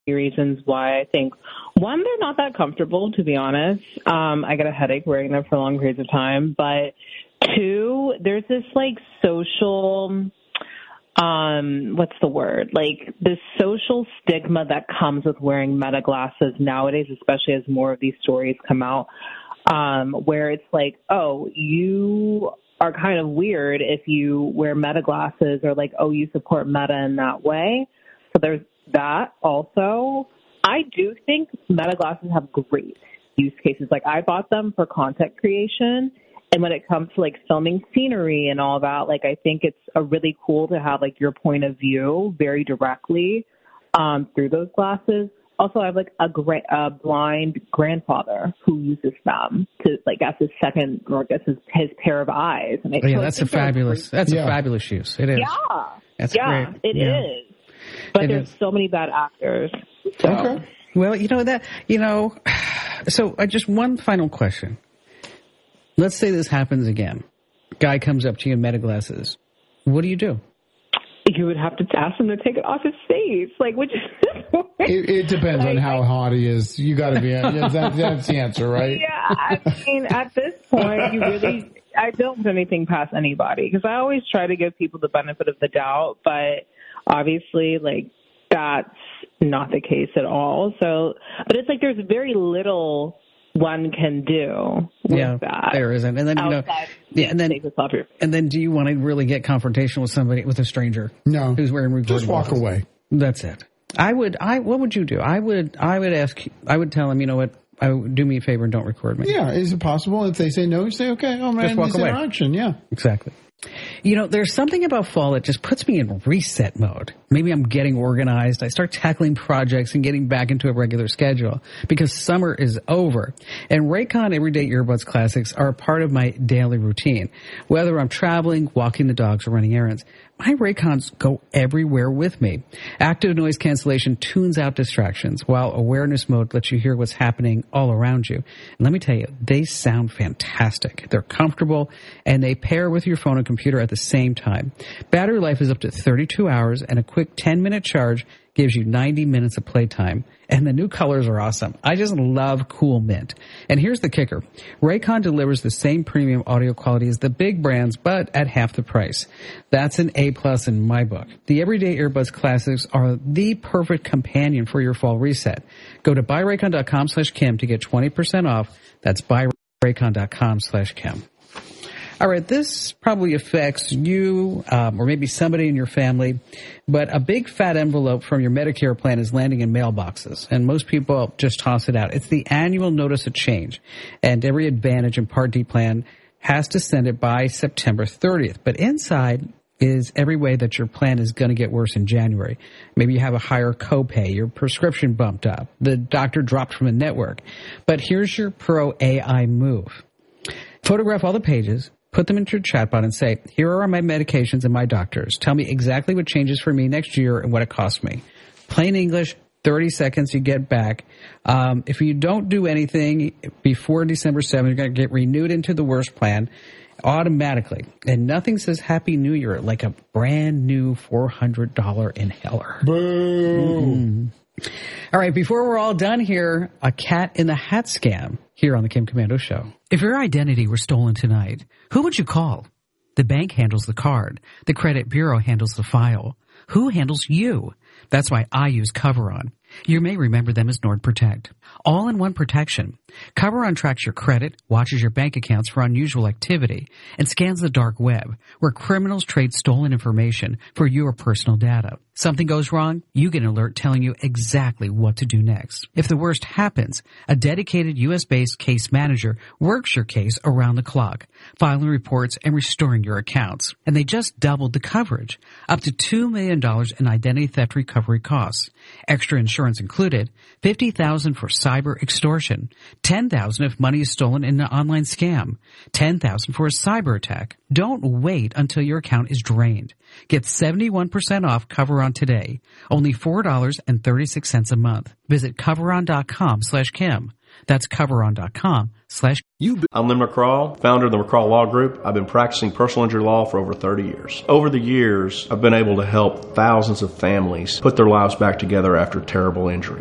reasons why I think, one, they're not that comfortable, to be honest. I get a headache wearing them for long periods of time. But two, there's this like social, what's the word? Like this social stigma that comes with wearing Meta glasses nowadays, especially as more of these stories come out, where it's like, oh, you are kind of weird if you wear Meta glasses, or like, oh, you support Meta in that way. So there's that also. I do think Meta glasses have great use cases. Like I bought them for content creation. And when it comes to like filming scenery and all that, like I think it's a really cool to have like your point of view very directly through those glasses. Also, I have like a blind grandfather who uses them to like as his second, or I guess his pair of eyes. And that's a fabulous use. It is. Yeah, that's great. It is. But there's so many bad actors. So. Okay. Well, so just one final question. Let's say this happens again. Guy comes up to you in Meta glasses. What do you do? You would have to ask him to take it off his face. Like, which it depends on how hot he is. You got to be. That's the answer, right? Yeah, I mean, at this point, I don't put anything past anybody, because I always try to give people the benefit of the doubt, but obviously, like, that's not the case at all. So, but it's like there's very little one can do with that. There isn't. And then, and then do you want to really get confrontational with a stranger? No. Who's wearing recording Just walk glasses? Away. That's it. What would you do? I would tell them, you know what, do me a favor and don't record me. Yeah. Is it possible? If they say no, you say, okay, oh man, just walk away. Interaction. Yeah. Exactly. There's something about fall that just puts me in reset mode. Maybe I'm getting organized. I start tackling projects and getting back into a regular schedule because summer is over. And Raycon Everyday Earbuds Classics are a part of my daily routine. Whether I'm traveling, walking the dogs, or running errands, my Raycons go everywhere with me. Active noise cancellation tunes out distractions, while awareness mode lets you hear what's happening all around you. And let me tell you, they sound fantastic. They're comfortable, and they pair with your phone and computer at the same time. Battery life is up to 32 hours, and a quick 10-minute charge gives you 90 minutes of playtime. And the new colors are awesome. I just love cool mint. And here's the kicker. Raycon delivers the same premium audio quality as the big brands, but at half the price. That's an A+ in my book. The Everyday Earbuds Classics are the perfect companion for your fall reset. Go to buyraycon.com/Kim to get 20% off. That's buyraycon.com/Kim. All right, this probably affects you or maybe somebody in your family, but a big fat envelope from your Medicare plan is landing in mailboxes, and most people just toss it out. It's the annual notice of change, and every Advantage and Part D plan has to send it by September 30th. But inside is every way that your plan is going to get worse in January. Maybe you have a higher copay, your prescription bumped up, the doctor dropped from a network. But here's your Pro AI move. Photograph all the pages, put them into your chatbot and say, here are my medications and my doctors. Tell me exactly what changes for me next year and what it costs me. Plain English, 30 seconds, you get back. If you don't do anything before December 7th, you're going to get renewed into the worst plan automatically. And nothing says Happy New Year like a brand new $400 inhaler. Boom. All right, before we're all done here, a cat in the hat scam here on the Kim Komando Show. If your identity were stolen tonight, who would you call? The bank handles the card. The credit bureau handles the file. Who handles you? That's why I use Coveron. You may remember them as NordProtect. All-in-one protection. Coveron tracks your credit, watches your bank accounts for unusual activity, and scans the dark web, where criminals trade stolen information for your personal data. Something goes wrong, you get an alert telling you exactly what to do next. If the worst happens, a dedicated U.S.-based case manager works your case around the clock, filing reports and restoring your accounts. And they just doubled the coverage, up to $2 million in identity theft recovery costs. Extra insurance included, $50,000 for cyber extortion, $10,000 if money is stolen in an online scam, $10,000 for a cyber attack. Don't wait until your account is drained. Get 71% off Coveron today. Only $4.36 a month. Visit Coveron.com/Kim. That's Coveron.com/Kim. I'm Lynn McCraw, founder of the McCraw Law Group. I've been practicing personal injury law for over 30 years. Over the years, I've been able to help thousands of families put their lives back together after terrible injury.